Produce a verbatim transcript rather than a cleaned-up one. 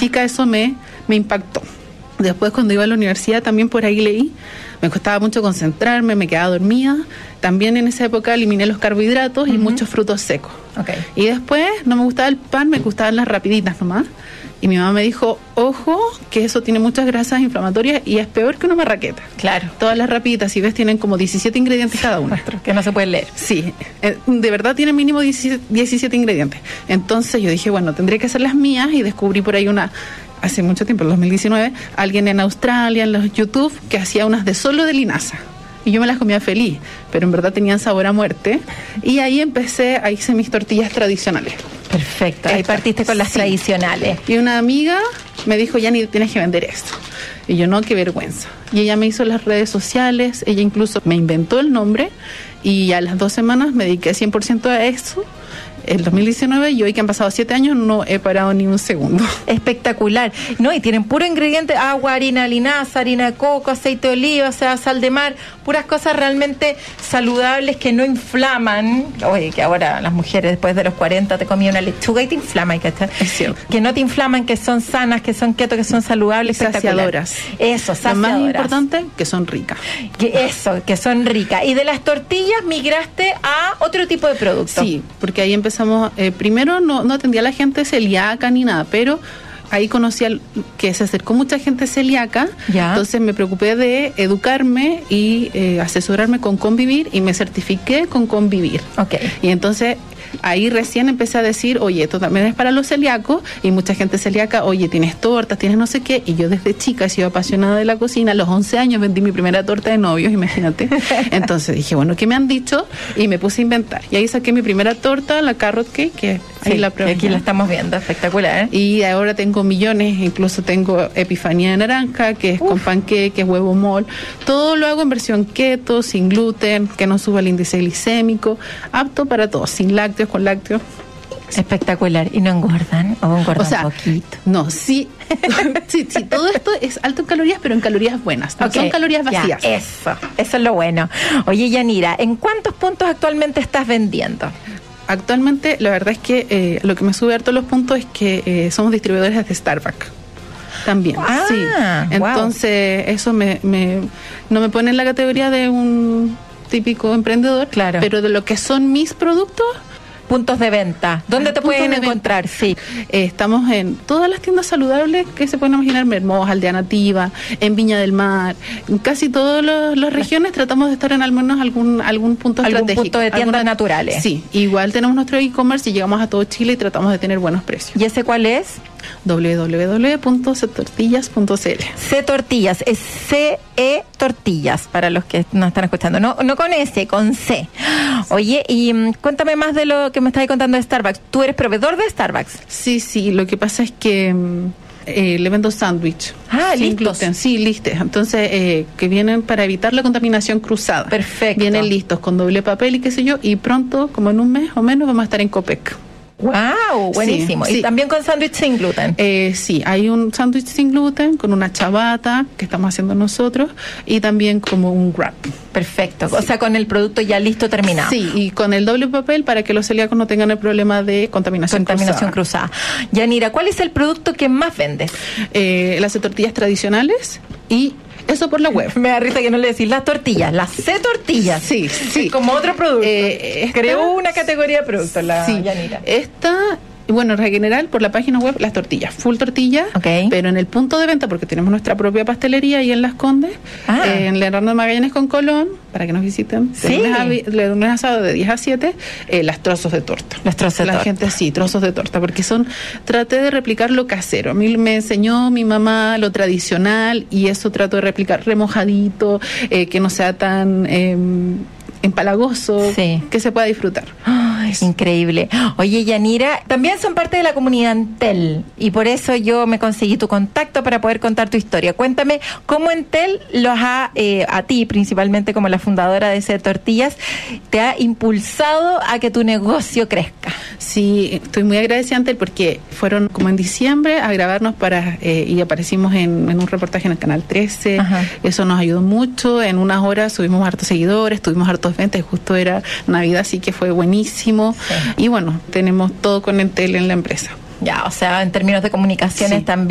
chica eso me, me impactó. Después, cuando iba a la universidad, también por ahí leí, me costaba mucho concentrarme, me quedaba dormida. También en esa época eliminé los carbohidratos y uh-huh. muchos frutos secos. Okay. Y después no me gustaba el pan, me gustaban las rapiditas nomás. Y mi mamá me dijo, ojo, que eso tiene muchas grasas inflamatorias y es peor que una marraqueta. Claro. Todas las rapiditas, si ves, tienen como diecisiete ingredientes cada una. Que no se pueden leer. Sí, de verdad tienen mínimo diecisiete ingredientes. Entonces yo dije, bueno, tendría que hacer las mías y descubrí por ahí una... Hace mucho tiempo, en el dos mil diecinueve, alguien en Australia, en los YouTube, que hacía unas de solo de linaza. Y yo me las comía feliz, pero en verdad tenían sabor a muerte. Y ahí empecé, ahí hice mis tortillas tradicionales. Perfecto, ahí Esta, partiste con las sí. tradicionales. Y una amiga me dijo, Yanni, tienes que vender esto. Y yo, no, qué vergüenza. Y ella me hizo las redes sociales, ella incluso me inventó el nombre, y a las dos semanas me dediqué cien por ciento a eso. El dos mil diecinueve, y hoy que han pasado siete años no he parado ni un segundo. Espectacular. No, y tienen puro ingrediente, agua, harina de linaza, harina de coco, aceite de oliva, o sea, sal de mar, puras cosas realmente saludables que no inflaman. Oye, que ahora las mujeres después de los cuarenta te comían una lechuga y te inflama, ¿cachai? Es cierto. Que no te inflaman, que son sanas, que son keto, que son saludables, saciadoras. Eso, saciadoras. Lo más importante, que son ricas. Que eso, que son ricas. Y de las tortillas migraste a otro tipo de producto. Sí, porque ahí empezamos. Eh, primero no, no atendía a la gente celíaca ni nada, pero ahí conocí al, que se acercó mucha gente celíaca. Ya. Entonces me preocupé de educarme y eh, asesorarme con Convivir y me certifiqué con Convivir. Okay. Y entonces ahí recién empecé a decir, oye, esto también es para los celíacos, y mucha gente celíaca, oye, tienes tortas, tienes no sé qué, y yo desde chica he sido apasionada de la cocina. A los once años vendí mi primera torta de novios, imagínate. Entonces dije, bueno, ¿qué me han dicho? Y me puse a inventar. Y ahí saqué mi primera torta, la carrot cake, que ahí sí, la probé. Aquí la estamos viendo, espectacular. ¿eh? Y ahora tengo millones, incluso tengo epifanía de naranja, que es Uf. con panqueques, huevo mol. Todo lo hago en versión keto, sin gluten, que no suba el índice glicémico, apto para todos, sin lácteos, con lácteos. Espectacular. ¿Y no engordan? ¿O engordan o sea, poquito? No, sí, sí, sí, todo esto es alto en calorías, pero en calorías buenas, no okay. son calorías vacías. Ya, eso, eso es lo bueno. Oye, Yanira, ¿en cuántos puntos actualmente estás vendiendo? Actualmente, la verdad es que eh, lo que me sube harto los puntos es que eh, somos distribuidores de Starbucks. También, ah, sí. Entonces, wow. eso me, me no me pone en la categoría de un típico emprendedor, claro. pero de lo que son mis productos. Puntos de venta. ¿Dónde te pueden encontrar? Sí. Eh, estamos en todas las tiendas saludables que se pueden imaginar, Mermoz, Aldea Nativa, en Viña del Mar, en casi todas las regiones tratamos de estar en al menos algún algún punto ¿Algún estratégico. punto de tiendas Alguna, naturales. Sí, igual tenemos nuestro e-commerce y llegamos a todo Chile y tratamos de tener buenos precios. ¿Y ese cuál es? doble u doble u doble u punto c tortillas punto c l. C Tortillas, es C E Tortillas, para los que nos están escuchando. No, no con S, con C. Oye, y um, cuéntame más de lo que me estás contando de Starbucks. ¿Tú eres proveedor de Starbucks? Sí, sí, lo que pasa es que eh, le vendo sándwich. Ah, listos. Gluten. Sí, listos. Entonces, eh, que vienen para evitar la contaminación cruzada. Perfecto. Vienen listos con doble papel y qué sé yo, y pronto, como en un mes o menos, vamos a estar en Copec. ¡Wow! Buenísimo. Sí, ¿y sí. también con sándwich sin gluten? Eh, sí, hay un sándwich sin gluten con una ciabatta que estamos haciendo nosotros y también como un wrap. Perfecto. Sí. O sea, con el producto ya listo, terminado. Sí, y con el doble papel para que los celíacos no tengan el problema de contaminación, contaminación cruzada. cruzada. Yanira, ¿cuál es el producto que más vendes? Eh, las tortillas tradicionales y... Eso por la web. Me da risa que no le decís las tortillas, las C Tortillas. Sí, sí. Como otro producto. Eh, esta, Creó una categoría de productos, la sí, Yanira. Esta, bueno, en general, por la página web, las tortillas, full tortilla, okay. pero en el punto de venta, porque tenemos nuestra propia pastelería ahí en Las Condes, ah. eh, en Leonardo Magallanes con Colón, para que nos visiten, sí. de lunes a sábado de diez a siete, eh, las trozos de torta. Los trozos de la torta. La gente, sí, trozos de torta, porque son, traté de replicar lo casero. A mí me enseñó mi mamá lo tradicional y eso trato de replicar remojadito, eh, que no sea tan... Eh, empalagoso, sí. que se pueda disfrutar. Oh, es increíble. Oye, Yanira, también son parte de la comunidad Entel y por eso yo me conseguí tu contacto para poder contar tu historia. Cuéntame cómo Entel los ha, eh, a ti principalmente como la fundadora de C Tortillas, te ha impulsado a que tu negocio crezca. Sí, estoy muy agradecida Entel porque fueron como en diciembre a grabarnos para eh, y aparecimos en, en un reportaje en el Canal trece. Ajá. Eso nos ayudó mucho. En unas horas subimos hartos seguidores, tuvimos hartos ventas, justo era Navidad, así que fue buenísimo. Sí. Y bueno, tenemos todo con Entel en la empresa. Ya, o sea, en términos de comunicaciones sí. también.